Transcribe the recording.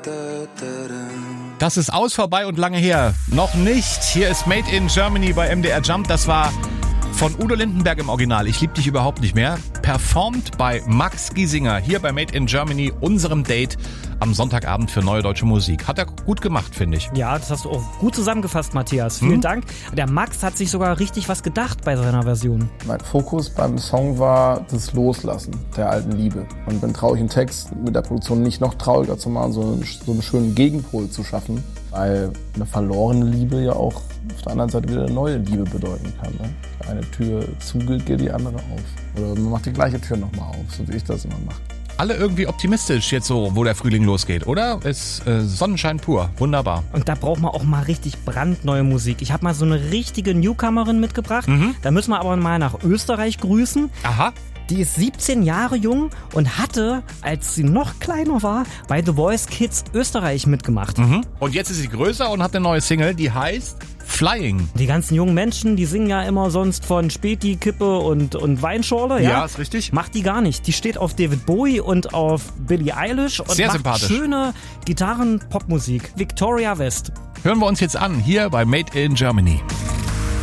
Das ist aus, vorbei und lange her. Noch nicht. Hier ist Made in Germany bei MDR Jump. Das war von Udo Lindenberg im Original. Ich lieb dich überhaupt nicht mehr. Performt bei Max Giesinger hier bei Made in Germany, unserem Date am Sonntagabend für Neue Deutsche Musik. Hat er gut gemacht, finde ich. Ja, das hast du auch gut zusammengefasst, Matthias. Vielen Dank. Der Max hat sich sogar richtig was gedacht bei seiner Version. Mein Fokus beim Song war das Loslassen der alten Liebe. Und einen traurigen Text mit der Produktion nicht noch trauriger zu machen, sondern so einen schönen Gegenpol zu schaffen. Weil eine verlorene Liebe ja auch auf der anderen Seite wieder eine neue Liebe bedeuten kann. Ne? Eine Tür zugeht, geht die andere auf. Oder man macht die gleiche Tür nochmal auf, so wie ich das immer mache. Alle irgendwie optimistisch jetzt so, wo der Frühling losgeht, oder? Ist Sonnenschein pur. Wunderbar. Und da braucht man auch mal richtig brandneue Musik. Ich habe mal so eine richtige Newcomerin mitgebracht. Da müssen wir aber mal nach Österreich grüßen. Aha. Die ist 17 Jahre jung und hatte, als sie noch kleiner war, bei The Voice Kids Österreich mitgemacht. Und jetzt ist sie größer und hat eine neue Single, die heißt Flying. Die ganzen jungen Menschen, die singen ja immer sonst von Späti, Kippe und Weinschorle. Ja, ist richtig. Macht die gar nicht. Die steht auf David Bowie und auf Billie Eilish und sehr macht sympathisch. Schöne Gitarren-Popmusik. Victoria West. Hören wir uns jetzt an, hier bei Made in Germany.